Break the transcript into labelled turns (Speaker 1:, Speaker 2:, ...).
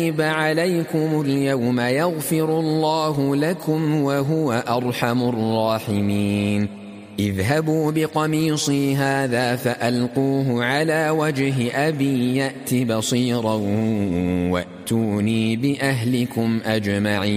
Speaker 1: عليكم اليوم يغفر الله لكم وهو أرحم الراحمين. اذهبوا بقميصي هذا فألقوه على وجه أبي يأت بصيرا وأتوني بأهلكم أجمعين.